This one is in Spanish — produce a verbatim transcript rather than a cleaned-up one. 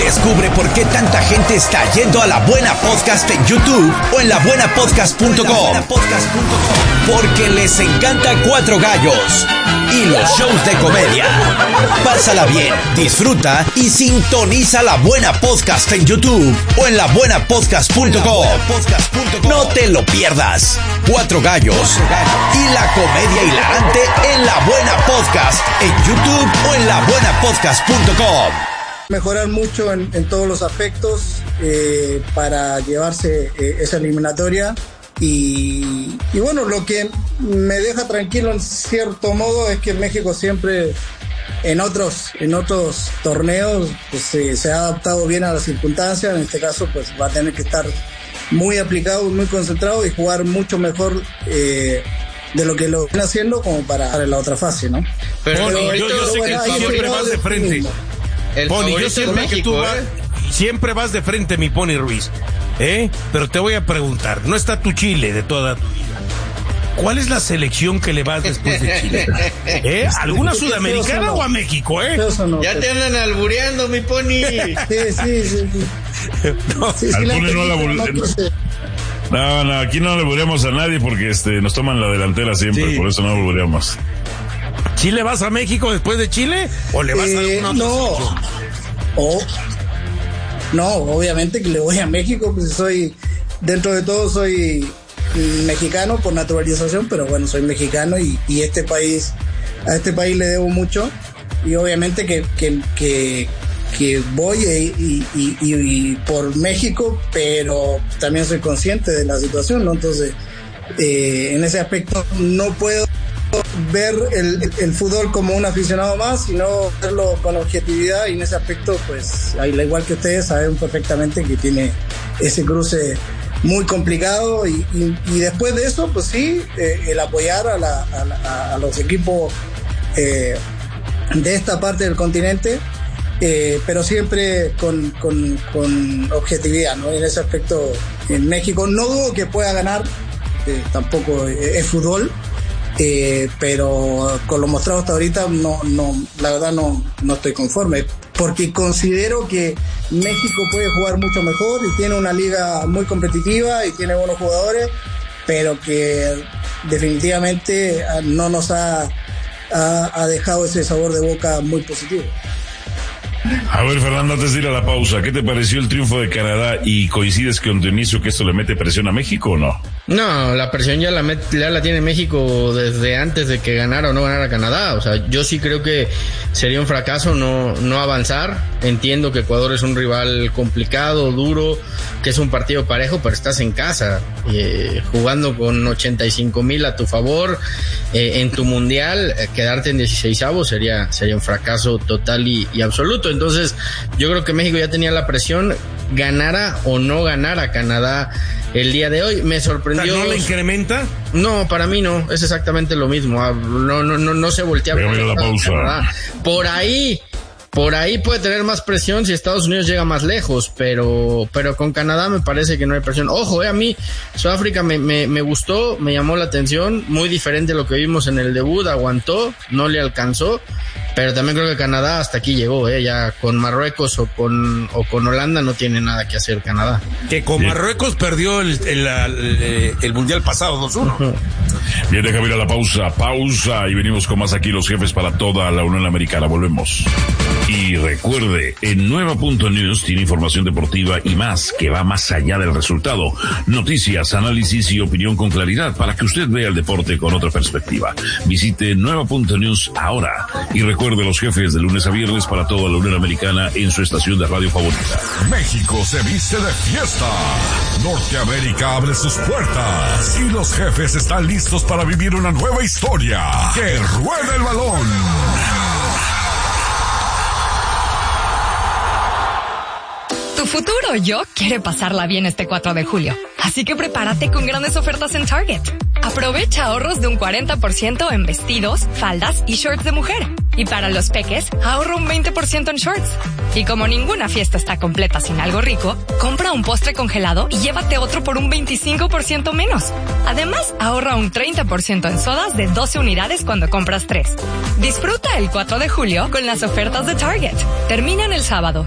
Descubre por qué tanta gente está yendo a La Buena Podcast en YouTube o en la buena podcast punto com. Porque les encanta Cuatro Gallos y los shows de comedia. Pásala bien, disfruta y sintoniza La Buena Podcast en YouTube o en la buena podcast punto com. No te lo pierdas. Cuatro Gallos y la comedia hilarante en La Buena Podcast en YouTube o en la buena podcast punto com. Mejorar mucho en, en todos los aspectos eh, para llevarse eh, esa eliminatoria y, y bueno, lo que me deja tranquilo en cierto modo es que México siempre en otros en otros torneos pues, se, se ha adaptado bien a las circunstancias. En este caso pues va a tener que estar muy aplicado, muy concentrado y jugar mucho mejor eh, de lo que lo están haciendo como para dar en la otra fase, ¿no? Pero, Pony, pero yo, yo sé bueno, que siempre vas de frente. el Pony, yo siempre México, que tú vas, ¿eh? siempre vas de frente, mi Pony Ruiz. ¿Eh? Pero te voy a preguntar, no está tu Chile de toda tu vida. ¿Cuál es la selección que le vas después de Chile? ¿Eh? ¿Alguna sudamericana o a México, eh? No, ya te andan albureando, mi Pony. Sí, sí, sí. sí. No, sí, sí, al la Pony no la película, vol- no quise- No, no, aquí no le volvemos a nadie porque este nos toman la delantera siempre, Sí. por eso no le volvemos. ¿Chile vas a México después de Chile o le vas a Eh, alguna otra no. selección? O- no, obviamente que le voy a México, pues soy, dentro de todo soy mexicano por naturalización, pero bueno, soy mexicano y, y este país, a este país le debo mucho y obviamente que, que, que, que voy y, y, y, y por México, pero también soy consciente de la situación, ¿no? Entonces, eh, en ese aspecto no puedo ver el, el fútbol como un aficionado más, sino verlo con objetividad y en ese aspecto, pues, al igual que ustedes, saben perfectamente que tiene ese cruce muy complicado y, y, y después de eso, pues sí, eh, el apoyar a, la, a, la, a los equipos eh, de esta parte del continente, eh, pero siempre con, con, con objetividad, ¿no? En ese aspecto, en México no dudo que pueda ganar, eh, tampoco es fútbol. Eh, pero con lo mostrado hasta ahorita no, no, la verdad no, no estoy conforme, porque considero que México puede jugar mucho mejor y tiene una liga muy competitiva y tiene buenos jugadores, pero que definitivamente no nos ha, ha, ha dejado ese sabor de boca muy positivo. A ver, Fernando, antes de ir a la pausa, ¿qué te pareció el triunfo de Canadá y coincides con Dionisio que esto le mete presión a México o no? No, la presión ya la, met, ya la tiene México desde antes de que ganara o no ganara Canadá. O sea, yo sí creo que sería un fracaso no, no avanzar. Entiendo que Ecuador es un rival complicado, duro, que es un partido parejo, pero estás en casa, eh, jugando con ochenta y cinco mil a tu favor, eh, en tu mundial, eh, quedarte en dieciseisavos sería, sería un fracaso total y, y absoluto. Entonces, yo creo que México ya tenía la presión, ganara o no ganara Canadá el día de hoy. Me sorprendió. ¿No le incrementa? No, para mí no, es exactamente lo mismo. No, no, no, no se voltea a ver. Venga, mira la pausa. Canadá. Por ahí, por ahí puede tener más presión si Estados Unidos llega más lejos, pero, pero con Canadá me parece que no hay presión. Ojo, eh, a mí Sudáfrica me, me, me gustó, me llamó la atención, muy diferente a lo que vimos en el debut, aguantó, no le alcanzó. Pero también creo que Canadá hasta aquí llegó, eh, ya con Marruecos o con o con Holanda no tiene nada que hacer Canadá. Que con Marruecos perdió el, el, el, el Mundial pasado dos uno. Bien, déjame ir a la pausa, pausa y venimos con más aquí los jefes para toda la Unión Americana, volvemos. Y recuerde, en Nueva punto News tiene información deportiva y más que va más allá del resultado. Noticias, análisis y opinión con claridad para que usted vea el deporte con otra perspectiva. Visite Nueva punto News ahora y recuerde los jefes de lunes a viernes para toda la Unión Americana en su estación de radio favorita. México se viste de fiesta. Norteamérica abre sus puertas y los jefes están listos para vivir una nueva historia. ¡Que ruede el balón! Tu futuro yo quiere pasarla bien este cuatro de julio, así que prepárate con grandes ofertas en Target. Aprovecha ahorros de un cuarenta por ciento en vestidos, faldas y shorts de mujer. Y para los peques, ahorra un veinte por ciento en shorts. Y como ninguna fiesta está completa sin algo rico, compra un postre congelado y llévate otro por un veinticinco por ciento menos. Además, ahorra un treinta por ciento en sodas de doce unidades cuando compras tres. Disfruta el cuatro de julio con las ofertas de Target. Terminan el sábado.